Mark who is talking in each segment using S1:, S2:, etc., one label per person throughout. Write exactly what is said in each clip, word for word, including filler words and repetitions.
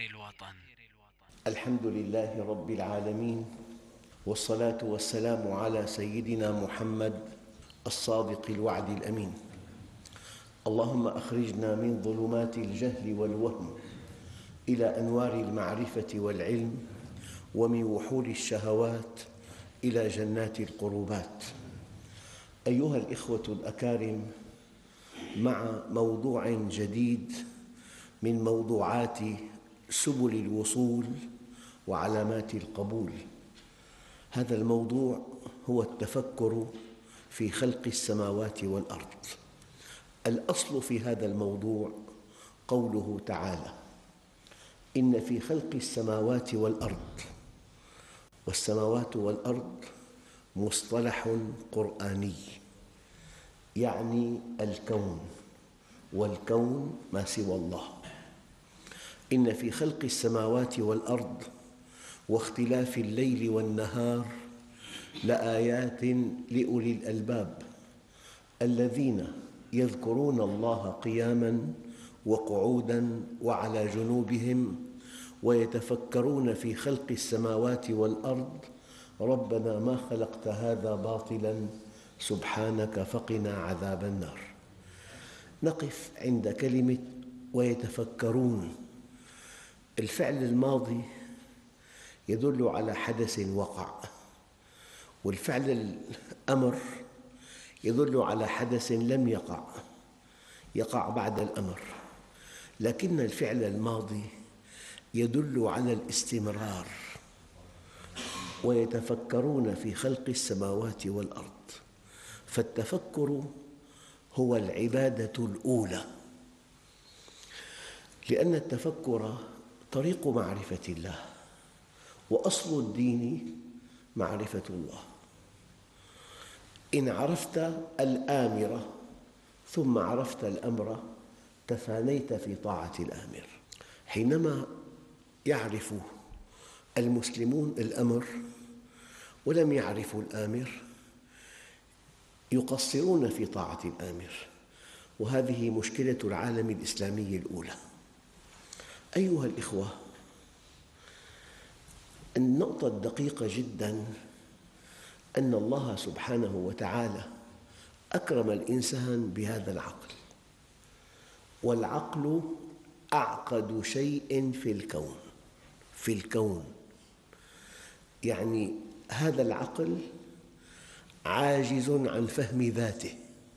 S1: الوطن.
S2: الحمد لله رب العالمين، والصلاة والسلام على سيدنا محمد الصادق الوعد الأمين. اللهم أخرجنا من ظلمات الجهل والوهم إلى أنوار المعرفة والعلم، ومن وحول الشهوات إلى جنات القربات. أيها الإخوة الأكارم، مع موضوع جديد من موضوعات سبل الوصول وعلامات القبول. هذا الموضوع هو التفكر في خلق السماوات والأرض. الأصل في هذا الموضوع قوله تعالى: إن في خلق السماوات والأرض. والسماوات والأرض مصطلح قرآني يعني الكون، والكون ما سوى الله. إن في خلق السماوات والأرض واختلاف الليل والنهار لآيات لأولي الألباب الذين يذكرون الله قياماً وقعوداً وعلى جنوبهم ويتفكرون في خلق السماوات والأرض ربنا ما خلقت هذا باطلاً سبحانك فقنا عذاب النار. نقف عند كلمة ويتفكرون. الفعل الماضي يدل على حدث وقع، والفعل الأمر يدل على حدث لم يقع، يقع بعد الأمر. لكن الفعل الماضي يدل على الاستمرار. ويتفكرون في خلق السماوات والأرض، فالتفكر هو العبادة الأولى، لأن التفكر طريق معرفة الله، وأصل الدين معرفة الله. إن عرفت الآمر ثم عرفت الأمر تفانيت في طاعة الآمر. حينما يعرف المسلمون الأمر ولم يعرفوا الآمر يقصرون في طاعة الآمر، وهذه مشكلة العالم الإسلامي الأولى. أيها الإخوة، النقطة الدقيقة جداً أن الله سبحانه وتعالى أكرم الإنسان بهذا العقل، والعقل أعقد شيء في الكون. في الكون يعني هذا العقل عاجز عن فهم ذاته.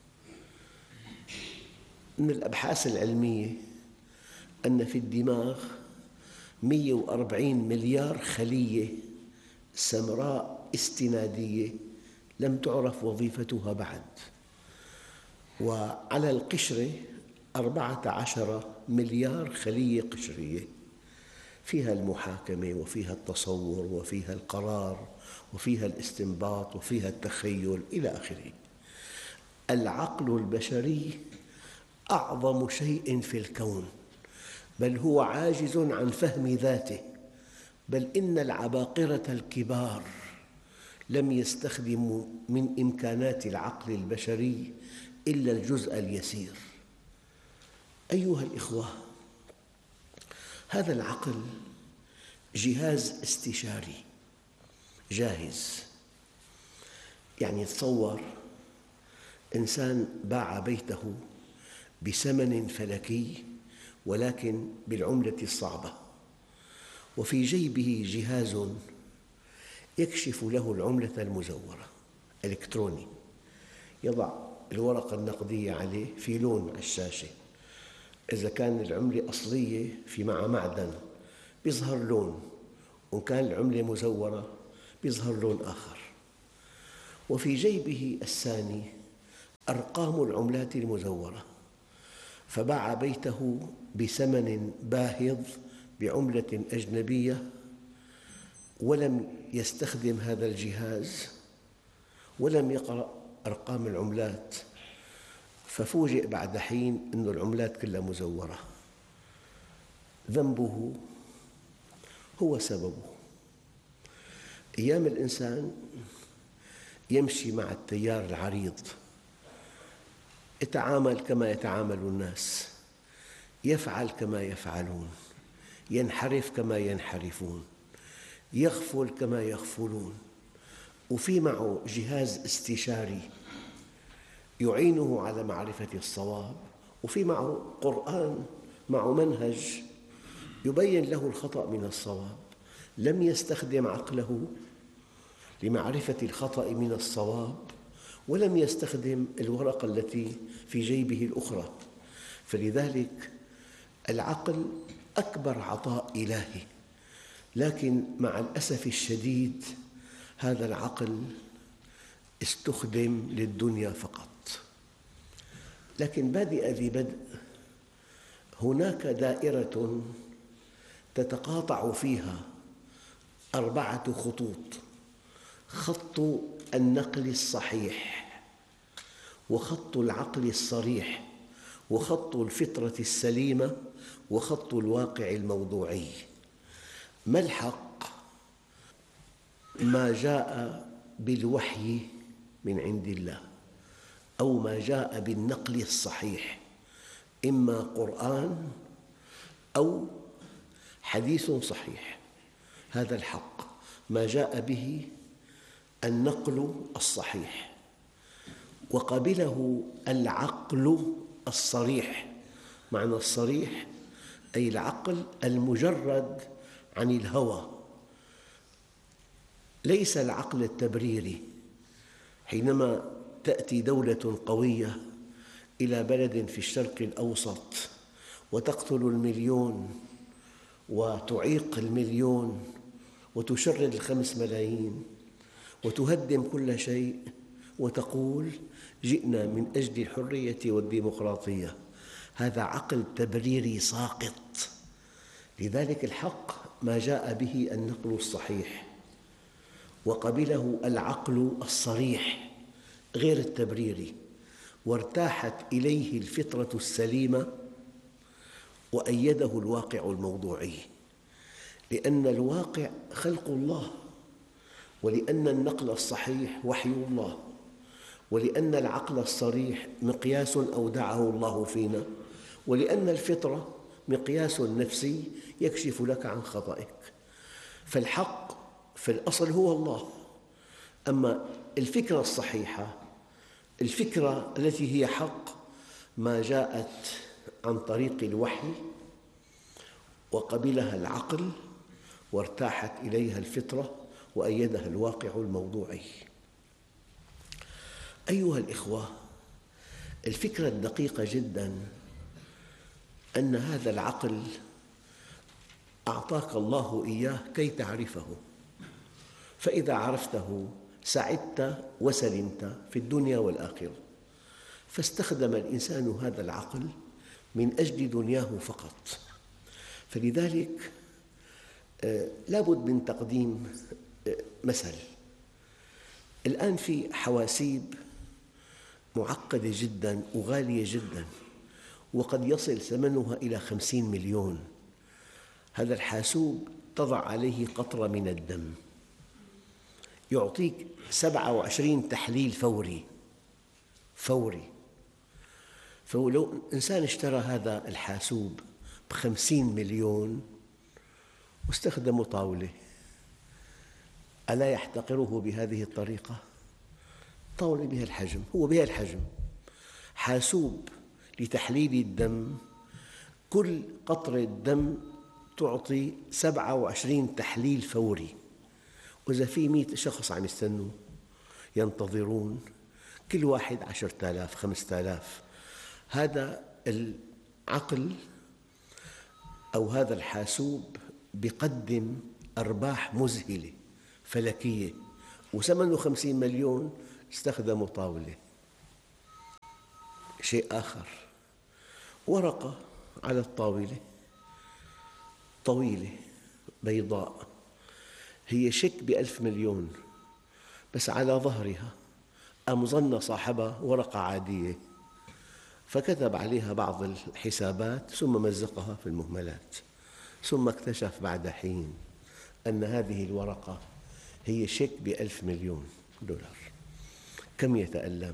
S2: من الأبحاث العلمية أن في الدماغ مئة وأربعين مليار خلية سمراء استنادية لم تعرف وظيفتها بعد، وعلى القشرة أربعة عشر مليار خلية قشرية فيها المحاكمة وفيها التصور وفيها القرار وفيها الاستنباط وفيها التخيل إلى آخره. العقل البشري أعظم شيء في الكون، بل هو عاجز عن فهم ذاته. بل إن العباقرة الكبار لم يستخدموا من إمكانات العقل البشري إلا الجزء اليسير. أيها الإخوة، هذا العقل جهاز استشاري جاهز. يعني تصور إنسان باع بيته بثمن فلكي ولكن بالعملة الصعبة، وفي جيبه جهاز يكشف له العملة المزورة إلكتروني، يضع الورقة النقدية عليه في لون على الشاشة. إذا كان العملة أصلية في مع معدن يظهر لون، وإن كان العملة مزورة يظهر لون آخر. وفي جيبه الثاني أرقام العملات المزورة، فباع بيته بثمن باهظ بعملة أجنبية ولم يستخدم هذا الجهاز ولم يقرأ أرقام العملات، ففوجئ بعد حين أن العملات كلها مزورة. ذنبه هو سببه. أيام الإنسان يمشي مع التيار العريض، يتعامل كما يتعامل الناس، يفعل كما يفعلون، ينحرف كما ينحرفون، يغفل كما يغفلون، وفي معه جهاز استشاري يعينه على معرفة الصواب، وفي معه قرآن، معه منهج يبين له الخطأ من الصواب. لم يستخدم عقله لمعرفة الخطأ من الصواب، ولم يستخدم الورقة التي في جيبه الأخرى. فلذلك العقل أكبر عطاء إلهي، لكن مع الأسف الشديد هذا العقل استخدم للدنيا فقط. لكن بادئ ذي بدء، هناك دائرة تتقاطع فيها أربعة خطوط: خط النقل الصحيح، وخط العقل الصريح، وخط الفطرة السليمة، وخط الواقع الموضوعي. ما الحق؟ ما جاء بالوحي من عند الله، أو ما جاء بالنقل الصحيح، إما قرآن أو حديث صحيح. هذا الحق، ما جاء به النقل الصحيح، وقبله العقل الصريح. معنى الصريح أي العقل المجرد عن الهوى، ليس العقل التبريري. حينما تأتي دولة قوية إلى بلد في الشرق الأوسط وتقتل المليون وتعيق المليون وتشرد الخمس ملايين وتهدم كل شيء وتقول جئنا من أجل الحرية والديمقراطية، هذا عقل تبريري ساقط. لذلك الحق ما جاء به النقل الصحيح، وقبله العقل الصريح غير التبريري، وارتاحت إليه الفطرة السليمة، وأيده الواقع الموضوعي، لأن الواقع خلق الله، ولأن النقل الصحيح وحي الله، ولأن العقل الصريح مقياس أودعه الله فينا، ولأن الفطرة مقياس نفسي يكشف لك عن خطئك. فالحق في الأصل هو الله. أما الفكرة الصحيحة، الفكرة التي هي حق، ما جاءت عن طريق الوحي وقبلها العقل وارتاحت إليها الفطرة وأيدها الواقع الموضوعي. أيها الإخوة، الفكرة الدقيقة جداً أن هذا العقل أعطاك الله إياه كي تعرفه، فإذا عرفته سعدت وسلمت في الدنيا والآخرة. فاستخدم الإنسان هذا العقل من أجل دنياه فقط. فلذلك لا بد من تقديم مثل. الآن في حواسيب معقدة جداً وغالية جداً، وقد يصل ثمنها إلى خمسين مليون. هذا الحاسوب تضع عليه قطرة من الدم يعطيك سبعة وعشرين تحليل فوري فوري. فلو إنسان اشترى هذا الحاسوب بخمسين مليون واستخدمه طاولة، ألا يحتقره بهذه الطريقة؟ طاولة بها الحجم، هو بها الحجم، حاسوب لتحليل الدم، كل قطرة دم تعطي سبعة وعشرين تحليل فوري. وإذا في مئة شخص عم يستنوا ينتظرون، كل واحد عشرة آلاف خمسة آلاف. هذا العقل أو هذا الحاسوب يقدم أرباح مذهلة فلكية، وثمنه خمسين مليون، استخدموا طاولة. شيء آخر، ورقة على الطاولة طويلة بيضاء، هي شيك بألف مليون، بس على ظهرها أم ظن صاحبها ورقة عادية، فكتب عليها بعض الحسابات ثم مزقها في المهملات، ثم اكتشف بعد حين أن هذه الورقة هي شيك بألف مليون دولار. كم يتألم!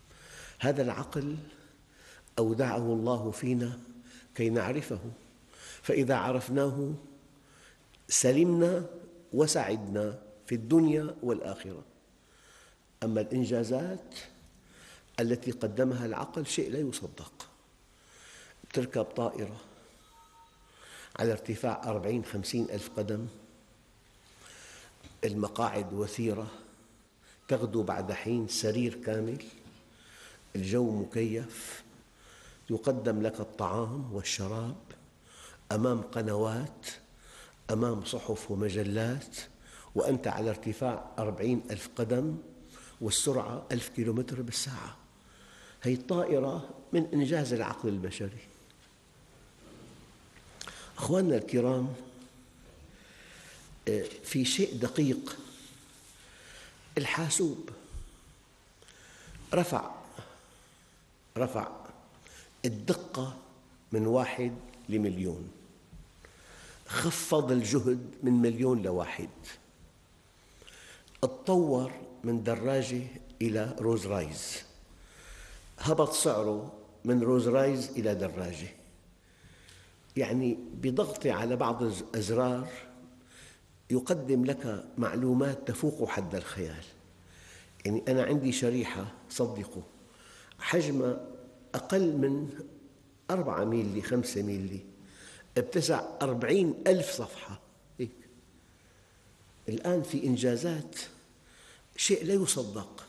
S2: هذا العقل أودعه الله فينا كي نعرفه. فإذا عرفناه سلمنا وسعدنا في الدنيا والآخرة. أما الإنجازات التي قدمها العقل شيء لا يصدق. تركب طائرة على ارتفاع أربعين خمسين ألف قدم، المقاعد وثيرة، تغدو بعد حين سرير كامل، الجو مكيف، يقدم لك الطعام والشراب أمام قنوات، أمام صحف ومجلات، وأنت على ارتفاع أربعين ألف قدم والسرعة ألف كيلومتر بالساعة. هذه الطائرة من إنجاز العقل البشري. أخواننا الكرام، في شيء دقيق، الحاسوب رفع رفع الدقة من واحد لمليون، خفض الجهد من مليون لواحد، اتطور من دراجة إلى روز رايز، هبط سعره من روز رايز إلى دراجة. يعني بضغطة على بعض الأزرار يقدم لك معلومات تفوق حد الخيال. يعني أنا عندي شريحة، صدقوا، حجمها أقل من أربعة ميلي خمسة ميلي، بتسع أربعين ألف صفحة. هيك. الآن في إنجازات شيء لا يصدق.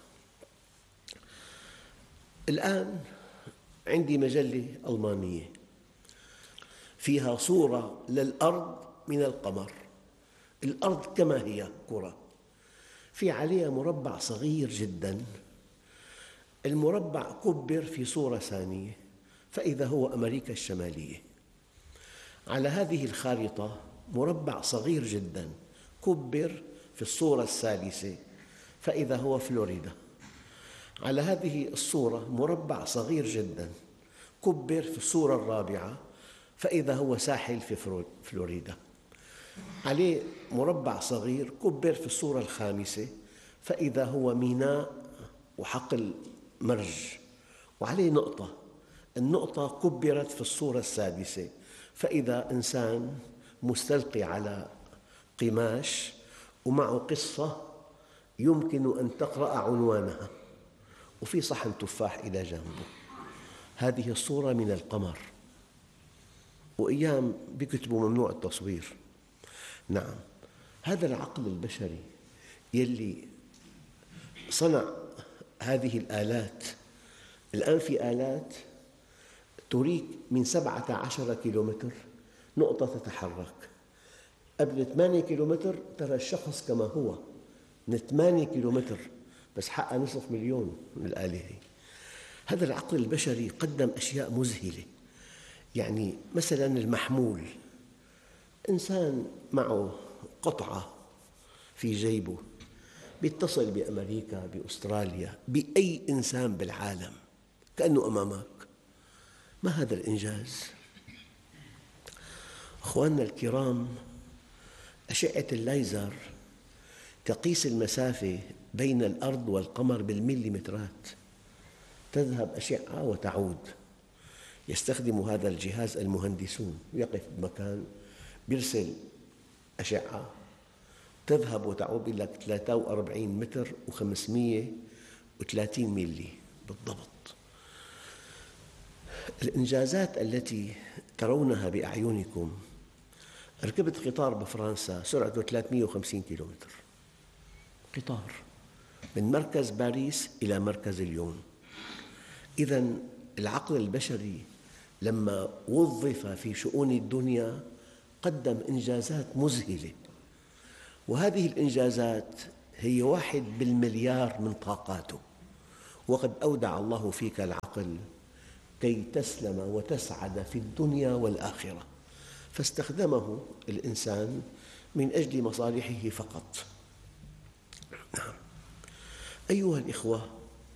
S2: الآن عندي مجلة ألمانية فيها صورة للأرض من القمر، الأرض كما هي كرة، في عليها مربع صغير جداً، المربع كبر في صورة ثانية فإذا هو أمريكا الشمالية. على هذه الخارطة مربع صغير جداً كبر في الصورة الثالثة فإذا هو فلوريدا. على هذه الصورة مربع صغير جداً كبر في الصورة الرابعة فإذا هو ساحل في فلوريدا. عليه مربع صغير كبر في الصورة الخامسة فإذا هو ميناء وحقل مرج، وعليه نقطة، النقطة كبرت في الصورة السادسة فإذا إنسان مستلقي على قماش ومعه قصة يمكن أن تقرأ عنوانها وفي صحن تفاح إلى جانبه. هذه الصورة من القمر، وأيام بيكتبوا ممنوع التصوير. نعم، هذا العقل البشري يلي صنع هذه الآلات. الآن في آلات تريك من سبعة عشر كيلومتر نقطة تتحرك، قبل ثمانية كيلومتر ترى الشخص كما هو، من ثمانية كيلومتر بس حقها نصف مليون من الآلة هي. هذا العقل البشري قدم أشياء مذهلة. يعني مثلاً المحمول، إنسان معه قطعة في جيبه بيتصل بأمريكا، بأستراليا، بأي إنسان بالعالم كأنه أمامك. ما هذا الإنجاز؟ أخواننا الكرام، أشعة الليزر تقيس المسافة بين الأرض والقمر بالمليمترات، تذهب أشعة وتعود. يستخدم هذا الجهاز المهندسون، يقف بمكان يرسل أشعة تذهب وتعود إلى ثلاثة وأربعين متر وخمسمئة وثلاثين ميلي بالضبط. الإنجازات التي ترونها بأعينكم، ركبت قطار بفرنسا سرعته ثلاثمئة وخمسين كيلومتر، قطار من مركز باريس إلى مركز ليون. إذن العقل البشري لما وظف في شؤون الدنيا قدم إنجازات مذهلة، وهذه الإنجازات هي واحد بالمليار من طاقاته. وقد أودع الله فيك العقل كي تسلم وتسعد في الدنيا والآخرة، فاستخدمه الإنسان من أجل مصالحه فقط. نعم أيها الإخوة،